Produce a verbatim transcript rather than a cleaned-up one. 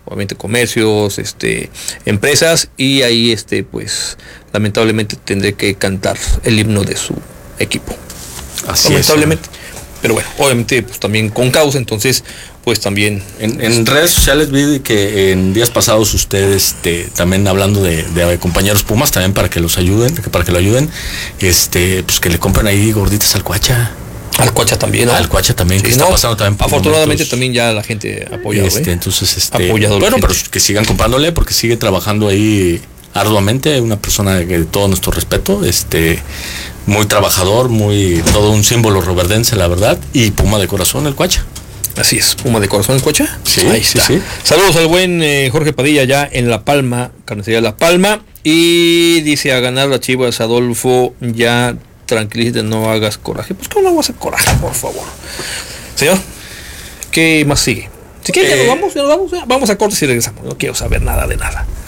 obviamente comercios, este, empresas, y ahí este, pues, lamentablemente tendré que cantar el himno de su equipo. Así lamentablemente. es. Pero bueno, obviamente pues también con causa, entonces pues también... En, en redes sociales vi que en días pasados ustedes este, también hablando de, de compañeros Pumas, también para que los ayuden, para que lo ayuden, este, pues que le compren ahí gorditas al Cuacha. Al Cuacha también, ¿no? Al Cuacha también, sí, que no, está pasando también por afortunadamente momentos, también ya la gente ha apoyado, este, ¿eh? entonces, este, apoyado bueno, pero que sigan comprándole porque sigue trabajando ahí arduamente, una persona de, de todo nuestro respeto, este, muy trabajador, muy, todo un símbolo roverdense, la verdad, y Puma de corazón, el Cuacha. Así es, Puma de corazón, el Cuacha. Sí, ahí está. sí, sí. Saludos al buen eh, Jorge Padilla ya en La Palma, carnicería La Palma, y dice a ganar las Chivas, Adolfo, ya tranquilízate, no hagas coraje. Pues cómo no vas a hacer coraje, por favor. Señor, ¿qué más sigue? Si quieres, eh, ya nos vamos, ya nos vamos, ya. Vamos a cortes y regresamos. No quiero saber nada de nada.